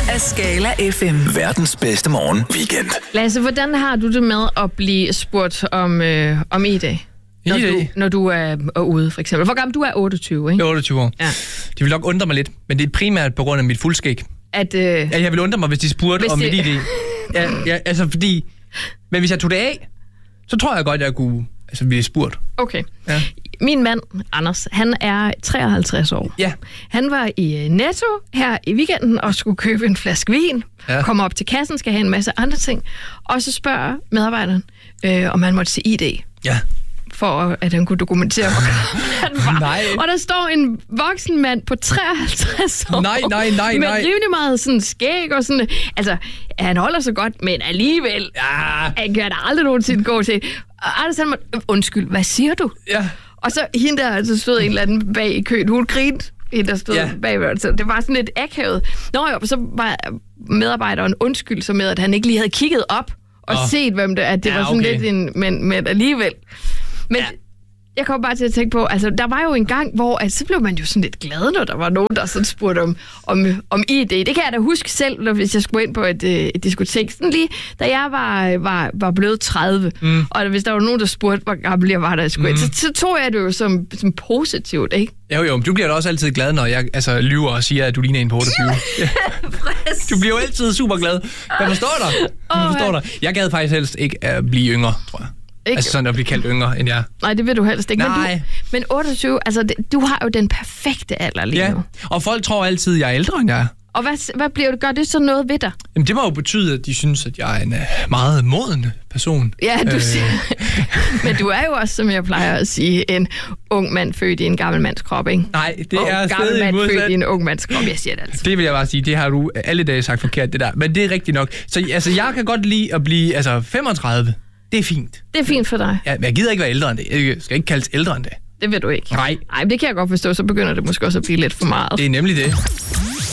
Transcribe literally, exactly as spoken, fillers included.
af Skala F M. Verdens bedste morgen weekend. Lasse, hvordan har du det med at blive spurgt om, øh, om I D? Når I D? du, når du er, er ude, for eksempel. Hvor gammel du er? otteogtyve, ikke? Jeg er otteogtyve år. Ja. Det vil nok undre mig lidt, men det er primært på grund af mit fuldskæg. At, øh, ja, jeg vil undre mig, hvis de spurgte hvis om det... mit I D. Ja, ja, altså fordi... Men hvis jeg tog det af, så tror jeg godt, jeg kunne altså, blive spurgt. Okay. Ja. Min mand, Anders, han er treoghalvtreds år. Ja. Han var i Netto her i weekenden og skulle købe en flaske vin. Ja. Kommer op til kassen, skal have en masse andre ting. Og så spørger medarbejderen, øh, om han måtte se I D. Ja. For at han kunne dokumentere, hvor han var. Nej. Og der står en voksen mand på treoghalvtreds år. Nej, nej, nej, med nej. rimelig meget sådan skæg og sådan. Altså, han holder sig godt, men alligevel. Ja. Han kan da aldrig nogensinde gå til. Og Anders, han må, undskyld, hvad siger du? Ja. Og så hende der, altså stod en eller anden bag i køen. Hun grinte, hende der stod ja. bagved. Så det var sådan lidt akavet. Nå jo, så var medarbejderen undskyld så med, at han ikke lige havde kigget op og oh. set, hvem det at det ja, var sådan okay. lidt en... Men, men alligevel... Men ja. Jeg kom bare til at tænke på, altså der var jo en gang, hvor altså, så blev man jo sådan lidt glad, når der var nogen, der sådan spurgte om, om, om I D. Det kan jeg da huske selv, når, hvis jeg skulle ind på et, et diskotek. Sådan lige, da jeg var, var, var blevet tredive, mm. og hvis der var nogen, der spurgte, hvor gammel jeg var, der jeg skulle ind, mm. så, så tog jeg det jo som, som positivt, ikke? Jo, jo, men du bliver da også altid glad, når jeg altså, lyver og siger, at du ligner en på otteogtyve. Ja. Du bliver jo altid super glad. Jeg forstår dig. Jeg forstår dig. Jeg gad faktisk helst ikke at blive yngre, tror jeg. Ikke? Altså sådan at blive kaldt yngre end jeg. Nej, det vil du helst ikke. Nej. Men, du, men otteogtyve, altså det, du har jo den perfekte alder lige ja. nu. Og folk tror altid, at jeg er ældre end jeg er. Og hvad, hvad bliver det? Gør det så noget ved dig? Jamen det må jo betyde, at de synes, at jeg er en uh, meget moden person. Ja, du øh. siger. Men du er jo også, som jeg plejer at sige, en ung mand født i en gammel mands krop, ikke? Nej, det og er gammel stadig mand modsat. født i en ung mands krop, jeg siger det altså. Det vil jeg bare sige, det har du alle dage sagt forkert, det der. Men det er rigtigt nok. Så altså, jeg kan godt lide at blive altså femogtredive. Det er fint. Det er fint for dig. Ja, men jeg gider ikke være ældre end det. Jeg skal ikke kaldes ældre end det. Det vil du ikke. Nej. Nej, det kan jeg godt forstå. Så begynder det måske også at blive lidt for meget. Det er nemlig det.